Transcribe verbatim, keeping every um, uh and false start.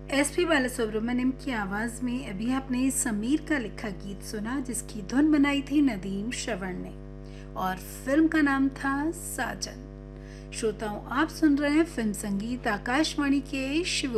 S P Balasubrahmanyam की आवाज में अभी आपने समीर का लिखा गीत सुना, जिसकी धुन बनाई थी नदीम श्रवण ने, और फिल्म का नाम था साजन। श्रोताओं, आप सुन रहे हैं फिल्म संगीत आकाशवाणी के शिव